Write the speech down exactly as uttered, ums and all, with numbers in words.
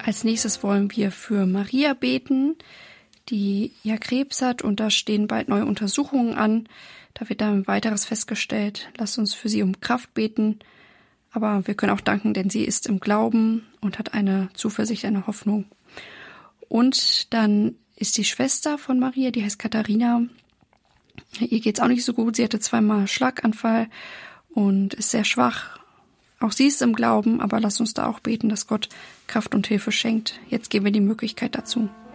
Als nächstes wollen wir für Maria beten, die ja Krebs hat, und da stehen bald neue Untersuchungen an. Da wird dann weiteres festgestellt. Lasst uns für sie um Kraft beten. Aber wir können auch danken, denn sie ist im Glauben und hat eine Zuversicht, eine Hoffnung. Und dann ist die Schwester von Maria, die heißt Katharina. Ihr geht's auch nicht so gut. Sie hatte zweimal Schlaganfall und ist sehr schwach. Auch sie ist im Glauben, aber lasst uns da auch beten, dass Gott Kraft und Hilfe schenkt. Jetzt geben wir die Möglichkeit dazu.